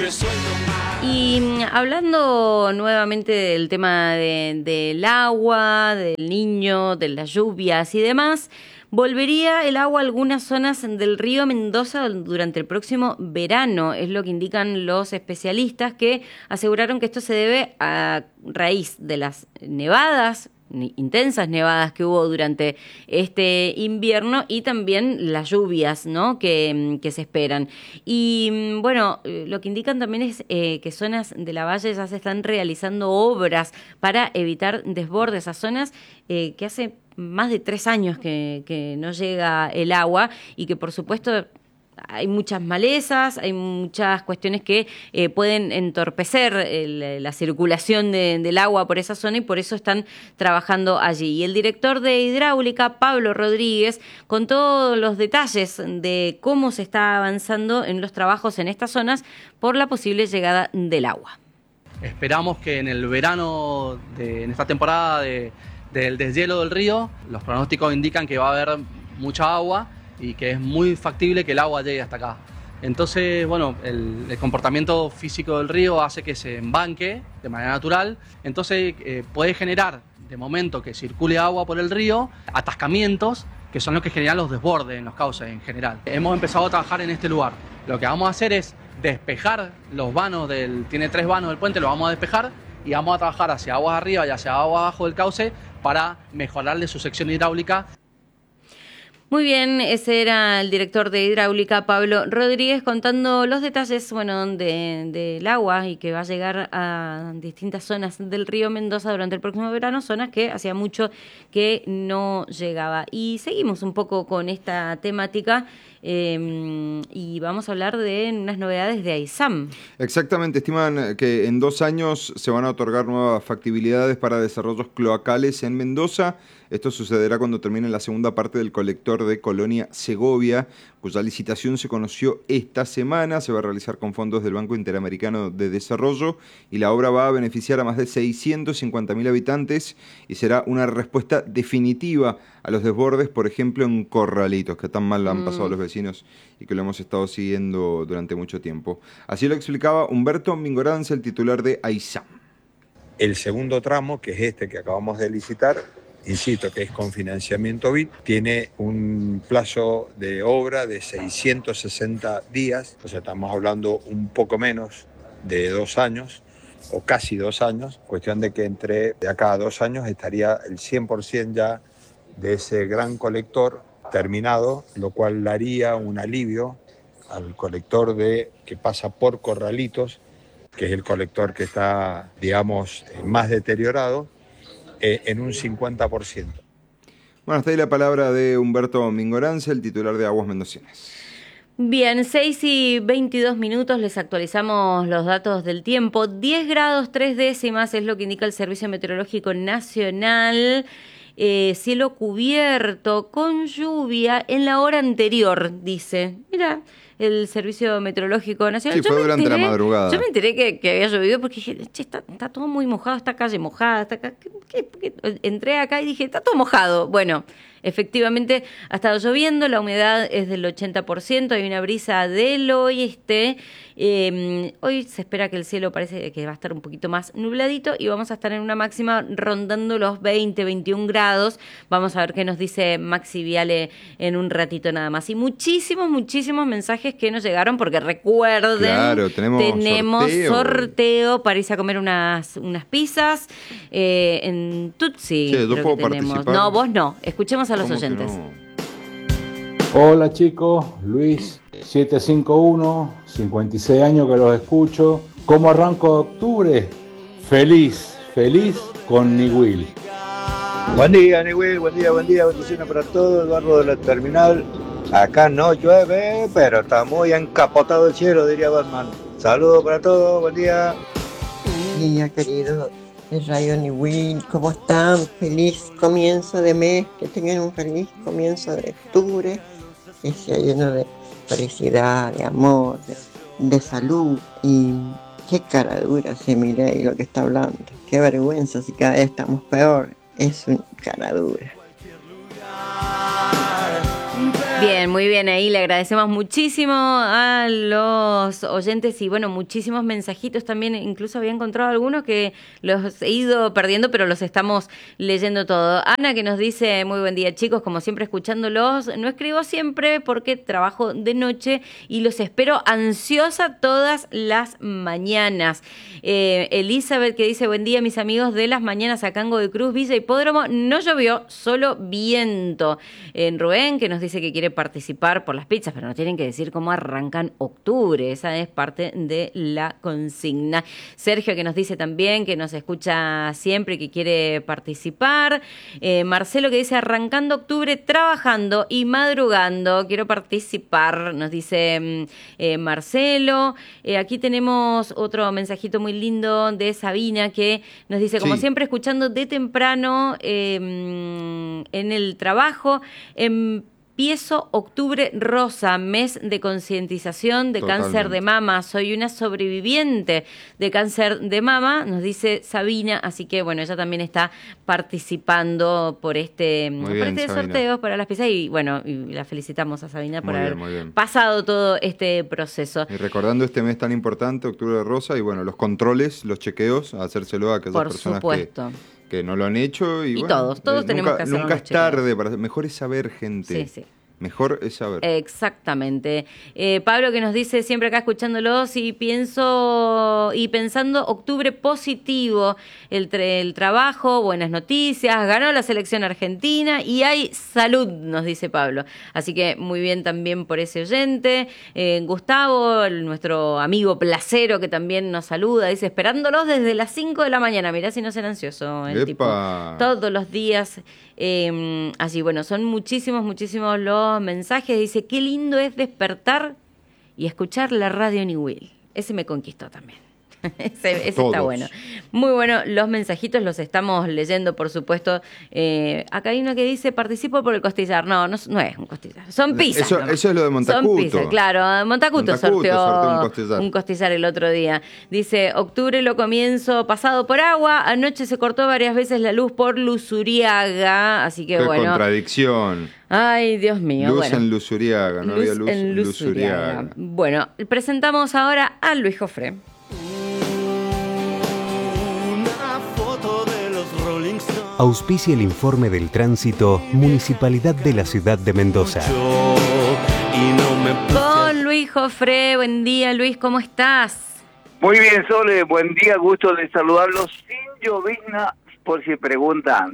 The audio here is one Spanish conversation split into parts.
Y hablando nuevamente del tema del agua, del niño, de las lluvias y demás, volvería el agua a algunas zonas del río Mendoza durante el próximo verano, es lo que indican los especialistas, que aseguraron que esto se debe a raíz de las nevadas, intensas nevadas que hubo durante este invierno y también las lluvias, ¿no?, que se esperan. Y bueno, lo que indican también es que zonas de la valle ya se están realizando obras para evitar desbordes a zonas que hace más de 3 años que no llega el agua y que por supuesto hay muchas malezas, hay muchas cuestiones que pueden entorpecer la circulación del agua por esa zona y por eso están trabajando allí. Y el director de Hidráulica, Pablo Rodríguez, contó los detalles de cómo se está avanzando en los trabajos en estas zonas por la posible llegada del agua. Esperamos que en el verano, en esta temporada del deshielo del río, los pronósticos indican que va a haber mucha agua y que es muy factible que el agua llegue hasta acá. Entonces, bueno, el comportamiento físico del río hace que se embanque de manera natural, entonces puede generar, de momento que circule agua por el río, atascamientos, que son los que generan los desbordes en los cauces en general. Hemos empezado a trabajar en este lugar. Lo que vamos a hacer es despejar los vanos tiene 3 vanos del puente, los vamos a despejar y vamos a trabajar hacia aguas arriba y hacia aguas abajo del cauce para mejorarle su sección hidráulica. Muy bien, ese era el director de Hidráulica, Pablo Rodríguez, contando los detalles, bueno, del agua y que va a llegar a distintas zonas del río Mendoza durante el próximo verano, zonas que hacía mucho que no llegaba. Y seguimos un poco con esta temática y vamos a hablar de unas novedades de AISAM. Exactamente, estiman que en 2 años se van a otorgar nuevas factibilidades para desarrollos cloacales en Mendoza. Esto sucederá cuando termine la segunda parte del colector de Colonia Segovia, cuya licitación se conoció esta semana. Se va a realizar con fondos del Banco Interamericano de Desarrollo y la obra va a beneficiar a más de 650.000 habitantes y será una respuesta definitiva a los desbordes, por ejemplo, en Corralitos, que tan mal han pasado los vecinos y que lo hemos estado siguiendo durante mucho tiempo. Así lo explicaba Humberto Mingoranza, el titular de AISAM. El segundo tramo, que es este que acabamos de licitar, insisto que es con financiamiento BID, tiene un plazo de obra de 660 días, o sea, estamos hablando un poco menos de 2 años, o casi 2 años, cuestión de que entre de acá a 2 años estaría el 100% ya de ese gran colector terminado, lo cual daría un alivio al colector que pasa por Corralitos, que es el colector que está, digamos, más deteriorado, en un 50%. Bueno, hasta ahí la palabra de Humberto Mingoranza, el titular de Aguas Mendocinas. Bien, 6:22, les actualizamos los datos del tiempo. 10 grados 3 décimas es lo que indica el Servicio Meteorológico Nacional. Cielo cubierto con lluvia en la hora anterior, dice. Mira, el Servicio Meteorológico Nacional. Sí, fue durante la madrugada. Yo me enteré que había llovido porque dije, che, está todo muy mojado, esta calle mojada, entré acá y dije, está todo mojado. Bueno, efectivamente ha estado lloviendo, la humedad es del 80%, hay una brisa del oeste. Hoy se espera que el cielo parece que va a estar un poquito más nubladito y vamos a estar en una máxima rondando los 21 grados. Vamos a ver qué nos dice Maxi Viale en un ratito nada más. Y muchísimos mensajes que nos llegaron porque recuerden, claro, tenemos sorteo para irse a comer unas pizzas en Tutsi. Sí, yo puedo participar. No, vos no. Escuchemos a los oyentes. Hola chicos, Luis 751, 56 años que los escucho. ¿Cómo arranco octubre? Feliz con Niwil. Buen día Niwil, buen día, bendiciones para todos. Eduardo de la terminal. Acá no llueve, pero está muy encapotado el cielo, diría Batman. Saludos para todos, buen día. Buen día, querido de Radio Niwil, ¿cómo están? Feliz comienzo de mes, que tengan un feliz comienzo de octubre, que sea lleno de felicidad, de amor, de salud. Y qué cara dura ese Milei lo que está hablando, qué vergüenza si cada vez estamos peor, es una cara dura. Bien, muy bien, ahí le agradecemos muchísimo a los oyentes y bueno, muchísimos mensajitos también, incluso había encontrado algunos que los he ido perdiendo, pero los estamos leyendo todo. Ana que nos dice, muy buen día chicos, como siempre escuchándolos, no escribo siempre porque trabajo de noche y los espero ansiosa todas las mañanas. Elizabeth que dice, buen día mis amigos de las mañanas acá en Godoy Cruz, Villa Hipódromo, no llovió, solo viento. Rubén que nos dice que quiere participar por las pizzas, pero nos tienen que decir cómo arrancan octubre, esa es parte de la consigna. Sergio que nos dice también que nos escucha siempre y que quiere participar. Marcelo que dice arrancando octubre, trabajando y madrugando, quiero participar, nos dice Marcelo. Aquí tenemos otro mensajito muy lindo de Sabina que nos dice, como siempre, escuchando de temprano en el trabajo, empiezo octubre rosa, mes de concientización de cáncer de mama. Soy una sobreviviente de cáncer de mama, nos dice Sabina, así que bueno, ella también está participando por este sorteo para las pizzas y bueno, y la felicitamos a Sabina por haber pasado todo este proceso. Y recordando este mes tan importante, octubre rosa, y bueno, los controles, los chequeos, a hacérselo a aquellas personas que no lo han hecho. Y bueno, todos tenemos que hacerlo. Nunca es tarde, mejor es saber, gente. Sí. Mejor es saber. Exactamente. Pablo que nos dice, siempre acá escuchándolos y pensando octubre positivo, el trabajo, buenas noticias, ganó la selección argentina y hay salud, nos dice Pablo. Así que muy bien también por ese oyente. Gustavo, nuestro amigo placero que también nos saluda, dice, esperándolos desde las 5 de la mañana. Mirá si no será ansioso el tipo. Todos los días. Así, bueno, son muchísimos los mensajes. Dice, qué lindo es despertar y escuchar la radio New Will. Ese me conquistó también. Ese está bueno. Muy bueno, los mensajitos los estamos leyendo, por supuesto. Acá hay uno que dice, participo por el costillar. No es un costillar, son pizzas. Eso es lo de Montacuto. Son pizzas, claro. Montacuto sorteó un costillar el otro día. Dice, octubre lo comienzo pasado por agua. Anoche se cortó varias veces la luz por Luzuriaga. Así que qué bueno. contradicción. Ay, Dios mío. Luz en Luzuriaga, no había luz en Luzuriaga. Bueno, presentamos ahora a Luis Jofré. Auspicia el informe del tránsito Municipalidad de la Ciudad de Mendoza. Con Luis Jofré, buen día Luis, ¿cómo estás? Muy bien, Sole, buen día, gusto de saludarlos sin llovizna, por si preguntan.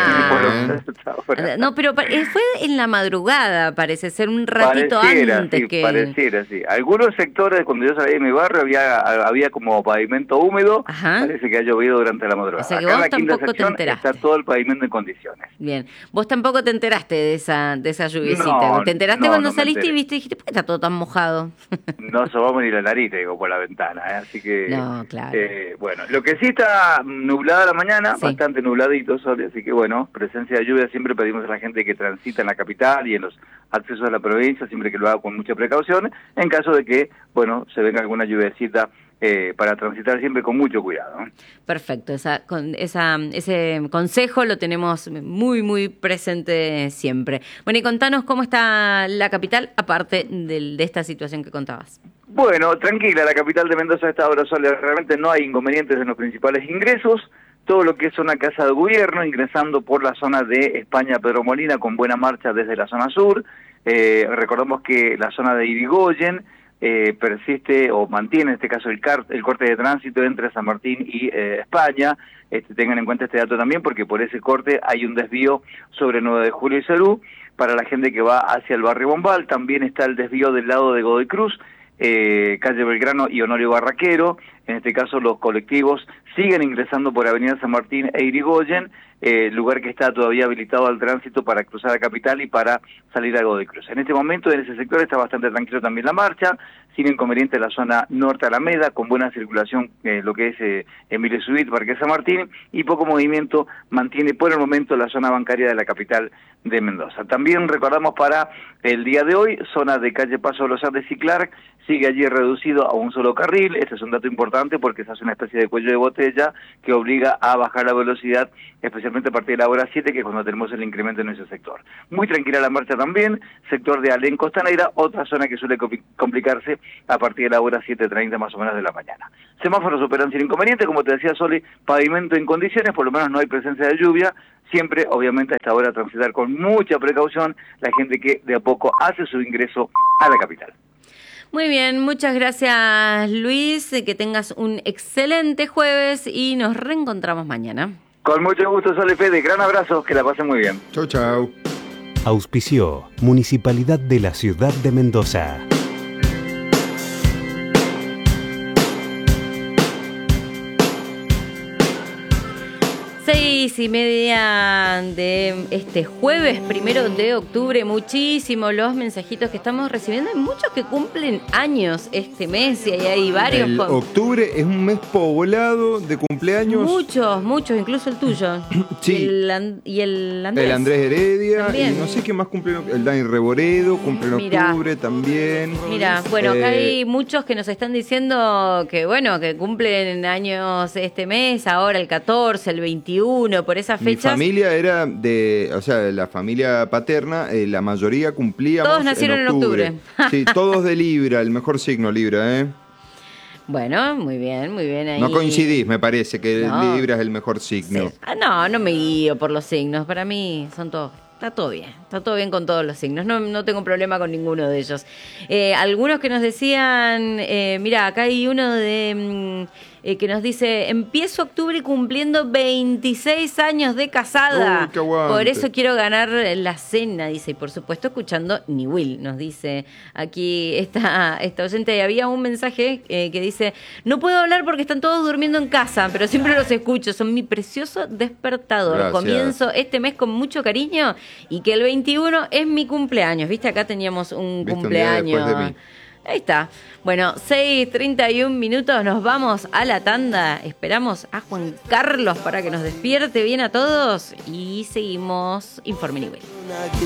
No, pero fue en la madrugada, parece ser un ratito antes que... Pareciera, sí. Algunos sectores, cuando yo salí de mi barrio, había como pavimento húmedo. Parece que ha llovido durante la madrugada. O sea que acá vos en la quinta tampoco te enteraste. Está todo el pavimento en condiciones. Bien. Vos tampoco te enteraste de esa lluviecita. ¿Te enteraste cuando saliste y viste y dijiste, ¿por qué está todo tan mojado? No sobamos ni la nariz, te digo, por la ventana. Así que... No, claro. Bueno, lo que sí está nublada la mañana, bastante nubladito, Sole, así que bueno, presencia de lluvia. Siempre pedimos a la gente que transita en la capital y en los accesos a la provincia, siempre que lo haga con mucha precaución, en caso de que, bueno, se venga alguna lluviecita, para transitar siempre con mucho cuidado. Perfecto, ese consejo lo tenemos muy presente siempre. Bueno, y contanos cómo está la capital, aparte de esta situación que contabas. Bueno, tranquila, la capital de Mendoza está ahora sola, realmente no hay inconvenientes en los principales ingresos. Todo lo que es zona Casa de Gobierno, ingresando por la zona de España Pedro Molina con buena marcha desde la zona sur. Recordamos que la zona de Irigoyen persiste o mantiene en este caso el corte de tránsito entre San Martín y España. Tengan en cuenta este dato también porque por ese corte hay un desvío sobre 9 de Julio y Salud. Para la gente que va hacia el barrio Bombal también está el desvío del lado de Godoy Cruz, calle Belgrano y Honorio Barraquero. En este caso los colectivos siguen ingresando por Avenida San Martín e Irigoyen, lugar que está todavía habilitado al tránsito para cruzar la capital y para salir a Godoy Cruz. En este momento en ese sector está bastante tranquilo también la marcha, sin inconveniente la zona norte Alameda, con buena circulación lo que es Emilio Subit, Parque San Martín, y poco movimiento mantiene por el momento la zona bancaria de la capital de Mendoza. También recordamos para el día de hoy, zona de calle Paso de los Andes y Clark, sigue allí reducido a un solo carril. Este es un dato importante porque se hace una especie de cuello de botella que obliga a bajar la velocidad, especialmente especialmente a partir de la hora 7, que es cuando tenemos el incremento en ese sector. Muy tranquila la marcha también, sector de Alén Costanera, otra zona que suele complicarse a partir de la hora 7:30 más o menos de la mañana. Semáforos operan sin inconveniente, como te decía Soli, pavimento en condiciones, por lo menos no hay presencia de lluvia. Siempre, obviamente, a esta hora transitar con mucha precaución la gente que de a poco hace su ingreso a la capital. Muy bien, muchas gracias Luis, que tengas un excelente jueves y nos reencontramos mañana. Con mucho gusto, Sol y Fede, gran abrazo, que la pasen muy bien. Chau, chau. Auspició Municipalidad de la Ciudad de Mendoza. 6:30 de este jueves 1 de octubre. Muchísimos los mensajitos que estamos recibiendo. Hay muchos que cumplen años este mes y hay varios. El octubre es un mes poblado de cumpleaños. Muchos, incluso el tuyo. Sí. Y el Andrés. El Andrés Heredia. También. Y no sé qué más cumple. El Dani Reboredo cumple en octubre también. Mira, bueno, acá hay muchos que nos están diciendo que, bueno, que cumplen años este mes, ahora el 14, el 21, por esas fechas. Mi familia era o sea, la familia paterna, la mayoría cumplíamos todos nacieron en octubre. Sí, todos de Libra, el mejor signo Libra, ¿eh? Bueno, muy bien ahí. No coincidís, me parece, que No. Libra es el mejor signo. Sí. No me guío por los signos, para mí son todos. Está todo bien con todos los signos, no tengo problema con ninguno de ellos. Algunos que nos decían, mira, acá hay uno que nos dice, empiezo octubre cumpliendo 26 años de casada, Qué aguante. por eso quiero ganar la cena, dice, y por supuesto escuchando Ni Will, nos dice aquí esta oyente, y había un mensaje que dice, no puedo hablar porque están todos durmiendo en casa, pero siempre los escucho, son mi precioso despertador. Gracias. Comienzo este mes con mucho cariño y que el 21 es mi cumpleaños. ¿Viste? Acá teníamos un ¿Viste? Un día cumpleaños. después de mí. Ahí está. Bueno, 6:31 minutos, nos vamos a la tanda. Esperamos a Juan Carlos para que nos despierte bien a todos y seguimos Informe Nivel.